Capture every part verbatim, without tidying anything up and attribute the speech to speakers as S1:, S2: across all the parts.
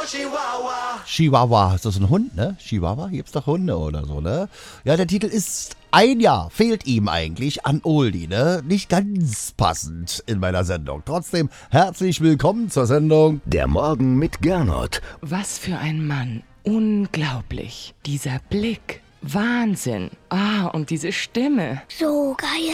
S1: Chihuahua.
S2: Chihuahua, ist das ein Hund, ne? Chihuahua, gibt's doch Hunde oder so, ne? Ja, der Titel ist ein Jahr, fehlt ihm eigentlich an Oldie, ne? Nicht ganz passend in meiner Sendung. Trotzdem herzlich willkommen zur Sendung
S3: Der Morgen mit Gernot.
S4: Was für ein Mann. Unglaublich. Dieser Blick. Wahnsinn. Ah, und diese Stimme.
S5: So geil.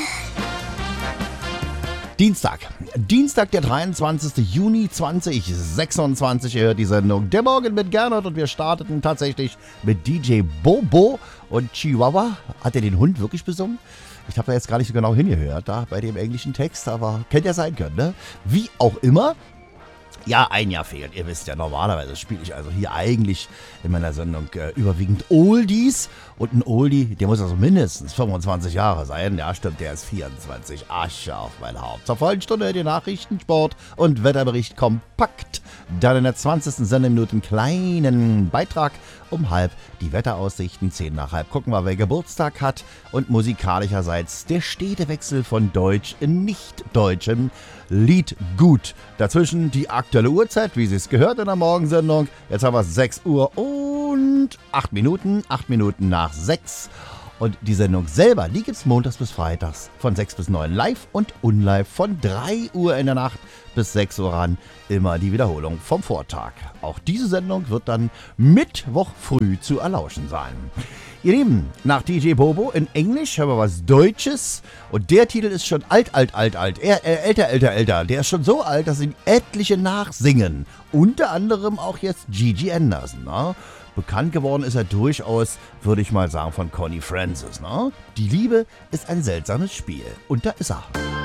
S2: Dienstag. Dienstag, der dreiundzwanzigster Juni zweitausendsechsundzwanzig. Ihr hört die Sendung Der Morgen mit Gernot und wir starteten tatsächlich mit D J Bobo und Chihuahua. Hat er den Hund wirklich besungen? Ich habe da jetzt gar nicht so genau hingehört, da bei dem englischen Text, aber könnte ja sein können, ne? Wie auch immer. Ja, ein Jahr fehlt. Ihr wisst ja, normalerweise spiele ich also hier eigentlich in meiner Sendung äh, überwiegend Oldies. Und ein Oldie, der muss also mindestens fünfundzwanzig Jahre sein. Ja, stimmt, der ist vierundzwanzig. Asche auf mein Haupt. Zur vollen Stunde die Nachrichten, Sport und Wetterbericht kompakt. Dann in der zwanzigsten Sendeminute einen kleinen Beitrag um halb. Die Wetteraussichten, zehn nach halb. Gucken wir, wer Geburtstag hat. Und musikalischerseits der stete Wechsel von Deutsch in nicht-deutschem Lied gut. Dazwischen die aktuelle Uhrzeit, wie Sie es gehört in der Morgensendung. Jetzt haben wir sechs Uhr und acht Minuten. acht Minuten nach sechs. Und die Sendung selber, die gibt's montags bis freitags von sechs bis neun live und unlive von drei Uhr in der Nacht bis sechs Uhr ran. Immer die Wiederholung vom Vortag. Auch diese Sendung wird dann Mittwoch früh zu erlauschen sein. Ihr Lieben, nach D J Bobo in Englisch haben wir was Deutsches und der Titel ist schon alt, alt, alt, alt, er, äh, älter, älter, älter. Der ist schon so alt, dass ihn etliche nachsingen. Unter anderem auch jetzt Gigi Anderson. Ne? Bekannt geworden ist er durchaus, würde ich mal sagen, von Connie Francis. Ne? Die Liebe ist ein seltsames Spiel und da ist er.